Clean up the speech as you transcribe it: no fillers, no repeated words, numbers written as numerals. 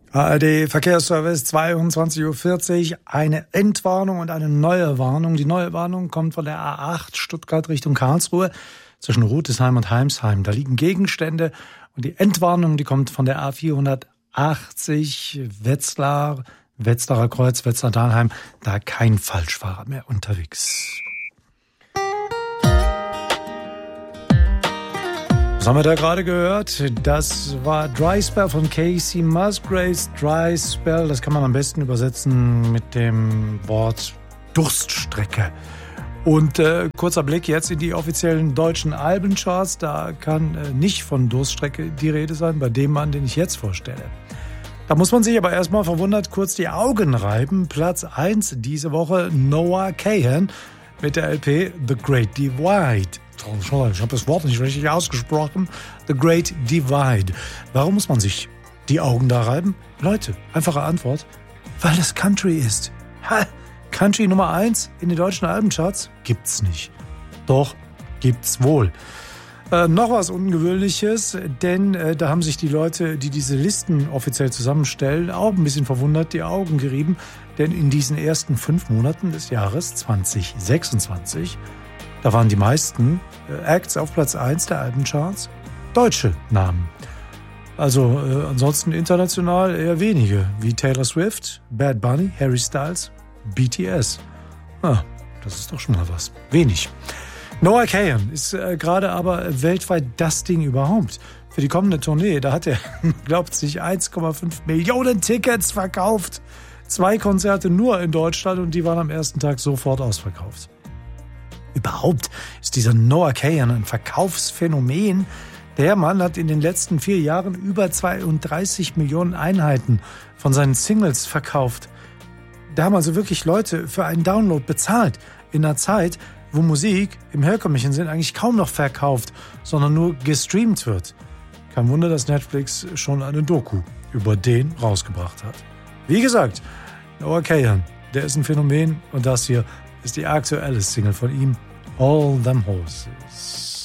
ARD Verkehrsservice 22:40 Uhr, eine Endwarnung und eine neue Warnung. Die neue Warnung kommt von der A8 Stuttgart Richtung Karlsruhe zwischen Rüdesheim und Heimsheim. Da liegen Gegenstände und die Endwarnung, die kommt von der A480 Wetzlarer Kreuz, Wetzlar-Dahlheim. Da kein Falschfahrer mehr unterwegs. Was haben wir da gerade gehört? Das war Dry Spell von Casey Musgraves. Dry Spell, das kann man am besten übersetzen mit dem Wort Durststrecke. Und kurzer Blick jetzt in die offiziellen deutschen Albencharts. Da kann nicht von Durststrecke die Rede sein, bei dem Mann, den ich jetzt vorstelle. Da muss man sich aber erstmal verwundert kurz die Augen reiben. Platz 1 diese Woche, Noah Kahan mit der LP The Great Divide. Ich habe das Wort nicht richtig ausgesprochen. The Great Divide. Warum muss man sich die Augen da reiben? Leute, einfache Antwort. Weil das Country ist. Country Nummer 1 in den deutschen Albencharts gibt's nicht. Doch, gibt's wohl. Noch was Ungewöhnliches, denn da haben sich die Leute, die diese Listen offiziell zusammenstellen, auch ein bisschen verwundert die Augen gerieben. Denn in diesen ersten 5 Monaten des Jahres 2026 da waren die meisten Acts auf Platz 1 der Albencharts deutsche Namen. Also ansonsten international eher wenige, wie Taylor Swift, Bad Bunny, Harry Styles, BTS. Das ist doch schon mal was. Wenig. Noah Kahan ist gerade aber weltweit das Ding überhaupt. Für die kommende Tournee, da hat er, glaubt sich, 1,5 Millionen Tickets verkauft. 2 Konzerte nur in Deutschland und die waren am ersten Tag sofort ausverkauft. Überhaupt ist dieser Noah Kahan ein Verkaufsphänomen. Der Mann hat in den letzten 4 Jahren über 32 Millionen Einheiten von seinen Singles verkauft. Da haben also wirklich Leute für einen Download bezahlt. In einer Zeit, wo Musik im herkömmlichen Sinn eigentlich kaum noch verkauft, sondern nur gestreamt wird. Kein Wunder, dass Netflix schon eine Doku über den rausgebracht hat. Wie gesagt, Noah Kahan, der ist ein Phänomen und das hier ist die aktuelle Single von ihm, All Them Horses.